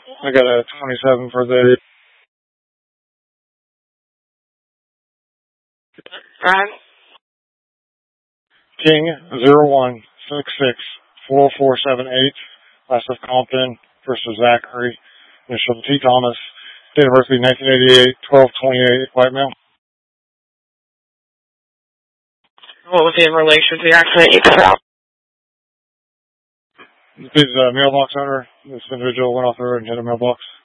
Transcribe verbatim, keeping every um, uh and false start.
I got a twenty-seven for the Right. King zero one six six four four seven eight, last of Compton, first of Zachary, initial T. Thomas, date of birth nineteen eighty-eight, twelve twenty-eight, white male. What was in relation to the accident you cut out? This is a mailbox owner. This individual went off the road and hit a mailbox.